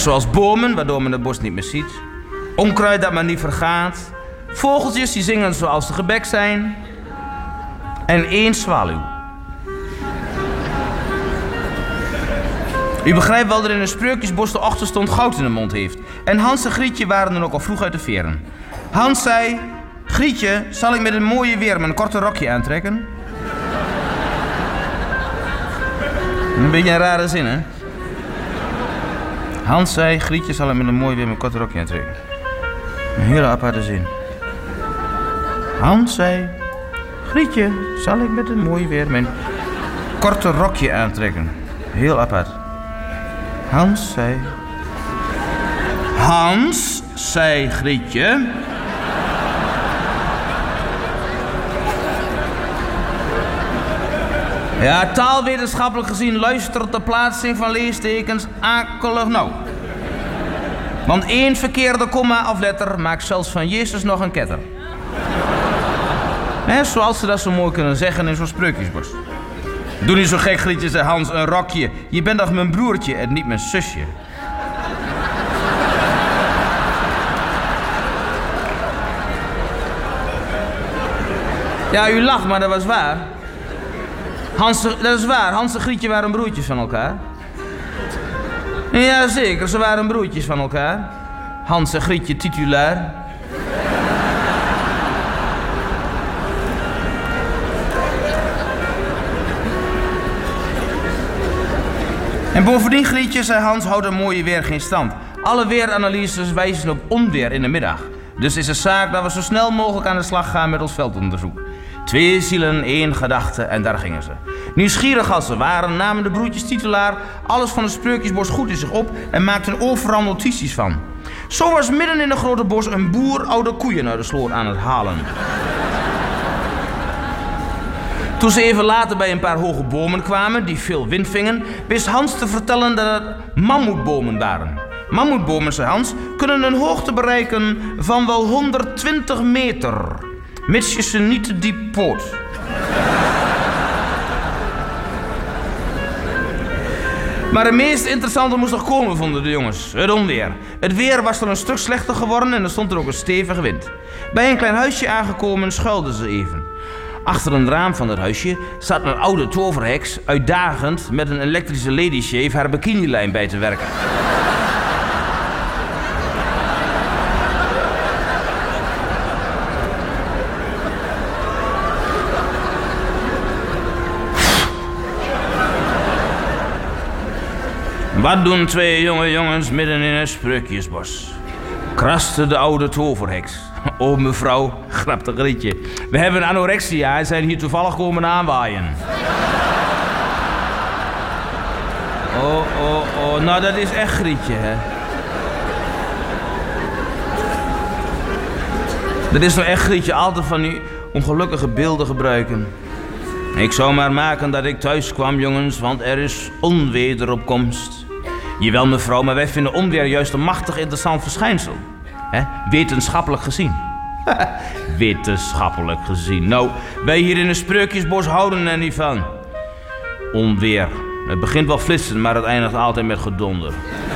zoals bomen, waardoor men het bos niet meer ziet. Onkruid dat maar niet vergaat. Vogeltjes die zingen zoals ze gebekt zijn. En 1 zwaluw. U begrijpt wel dat in een spreukjesbos de ochtendstond goud in de mond heeft. En Hans en Grietje waren dan ook al vroeg uit de veren. Hans zei: Grietje, zal ik met een mooie weer mijn korte rokje aantrekken? Een beetje een rare zin, hè? Hans zei: Grietje, zal ik met een mooi weer mijn korte rokje aantrekken? Een hele aparte zin. Hans zei: Grietje, zal ik met een mooi weer mijn korte rokje aantrekken? Heel apart. Hans zei Grietje. Ja, taalwetenschappelijk gezien luistert de plaatsing van leestekens akelig nauw. Want 1 verkeerde komma of letter maakt zelfs van Jezus nog een ketter. Zoals ze dat zo mooi kunnen zeggen in zo'n spreukjesbos. Doe niet zo gek, Grietje, zei Hans, een rokje. Je bent toch mijn broertje en niet mijn zusje. Ja, u lacht, maar dat was waar. Dat is waar, Hans en Grietje waren broertjes van elkaar. Ja, zeker, ze waren broertjes van elkaar. Hans en Grietje titulair. En bovendien, Grietje, zei Hans, houdt een mooie weer geen stand. Alle weeranalyses wijzen op onweer in de middag. Dus is het zaak dat we zo snel mogelijk aan de slag gaan met ons veldonderzoek. 2 zielen, 1 gedachte en daar gingen ze. Nieuwsgierig als ze waren, namen de broertjes titulaar alles van het spreukjesbos goed in zich op en maakten overal notities van. Zo was midden in het grote bos een boer oude koeien uit de sloot aan het halen. Toen ze even later bij een paar hoge bomen kwamen die veel wind vingen, wist Hans te vertellen dat het mammoetbomen waren. Mammoetbomen, zei Hans, kunnen een hoogte bereiken van wel 120 meter, mits je ze niet te diep poot. Maar het meest interessante moest nog komen, vonden de jongens. Het onweer. Het weer was er een stuk slechter geworden en er stond er ook een stevige wind. Bij een klein huisje aangekomen schuilden ze even. Achter een raam van het huisje zat een oude toverheks uitdagend met een elektrische ladyshave haar bikinilijn bij te werken. Wat doen 2 jonge jongens midden in een spreukjesbos? Kraste de oude toverheks. Oh mevrouw, grapte Grietje. We hebben anorexia en zijn hier toevallig komen aanwaaien. Oh, nou dat is echt Grietje, hè. Dat is nou echt Grietje, altijd van die ongelukkige beelden gebruiken. Ik zou maar maken dat ik thuis kwam, jongens, want er is onweer op komst. Jawel mevrouw, maar wij vinden onweer juist een machtig interessant verschijnsel. Wetenschappelijk gezien. Wetenschappelijk gezien. Nou, wij hier in een spreukjesbos houden er niet van. Onweer. Het begint wel flitsen, maar het eindigt altijd met gedonder.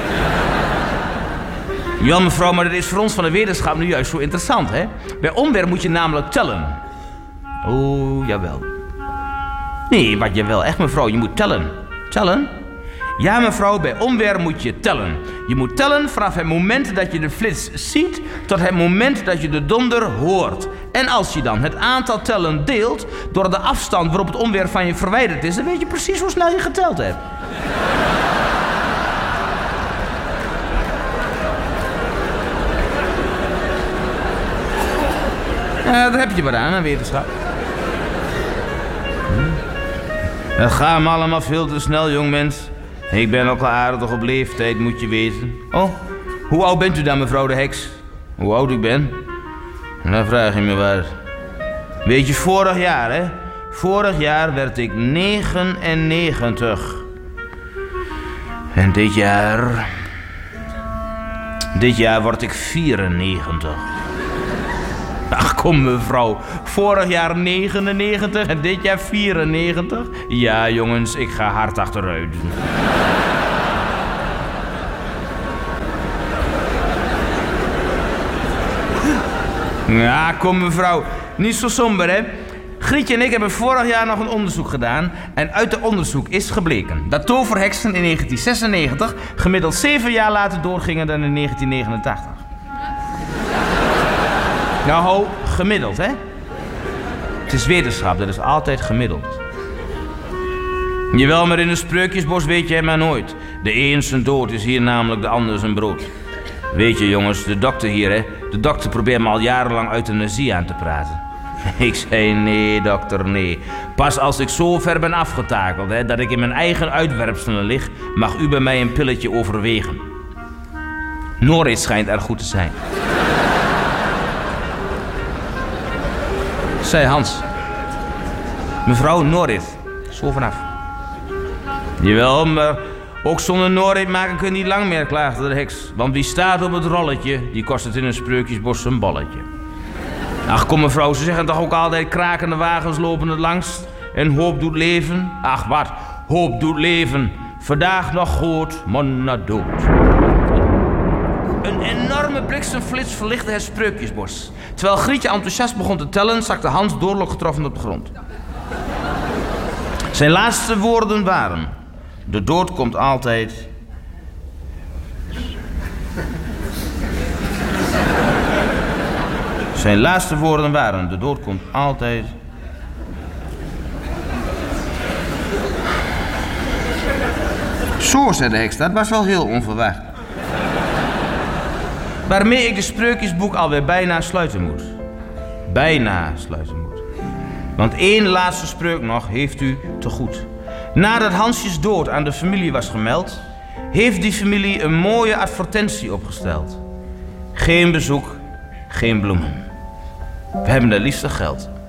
Ja mevrouw, maar dat is voor ons van de wetenschap nu juist zo interessant, hè? Bij onweer moet je namelijk tellen. Oh, jawel. Nee, wat jawel, echt mevrouw, je moet tellen. Tellen? Ja mevrouw, bij onweer moet je tellen. Je moet tellen vanaf het moment dat je de flits ziet tot het moment dat je de donder hoort. En als je dan het aantal tellen deelt door de afstand waarop het onweer van je verwijderd is, dan weet je precies hoe snel je geteld hebt. Ja, daar heb je wat aan wetenschap. Het gaat me allemaal veel te snel, jongmens. Ik ben ook al aardig op leeftijd, moet je weten. Oh, hoe oud bent u dan, mevrouw de heks? Hoe oud ik ben? Dan vraag je me waar. Weet je, vorig jaar, hè? Vorig jaar werd ik 99. En dit jaar word ik 94. Ach, kom mevrouw. Vorig jaar 99 en dit jaar 94? Ja, jongens, ik ga hard achteruit. Ja, kom mevrouw. Niet zo somber, hè. Grietje en ik hebben vorig jaar nog een onderzoek gedaan. En uit het onderzoek is gebleken dat toverheksen in 1996 gemiddeld 7 jaar later doorgingen dan in 1989. Nou, ho, gemiddeld, hè. Het is wetenschap, dat is altijd gemiddeld. Jawel, maar in een spreukjesbos weet je maar nooit. De een zijn dood is hier namelijk de ander zijn brood. Weet je jongens, de dokter hier, hè. De dokter probeert me al jarenlang euthanasie aan te praten. Ik zei nee, dokter, nee. Pas als ik zo ver ben afgetakeld, hè, dat ik in mijn eigen uitwerpselen lig, mag u bij mij een pilletje overwegen. Norit schijnt erg goed te zijn. Zei Hans. Mevrouw Norit. Zo vanaf. Jawel, maar ook zonder Norit maken kun je niet lang meer, klaagde de heks. Want wie staat op het rolletje, die kost het in een spreukjesbos een bolletje. Ach, kom mevrouw, ze zeggen toch ook altijd krakende wagens lopen het langst en hoop doet leven? Ach, wat? Hoop doet leven. Vandaag nog goed, morgen na dood. Een enorme bliksemflits verlichtte het spreukjesbos. Terwijl Grietje enthousiast begon te tellen, zakte Hans doorlijk getroffen op de grond. Zijn laatste woorden waren: de dood komt altijd. Zijn laatste woorden waren: de dood komt altijd. Zo, zei de heks, dat was wel heel onverwacht. Waarmee ik de spreukjesboek alweer bijna sluiten moet. Bijna sluiten moet. Want één laatste spreuk nog heeft u te goed. Nadat Hansjes dood aan de familie was gemeld, heeft die familie een mooie advertentie opgesteld. Geen bezoek, geen bloemen. We hebben het liefste geld.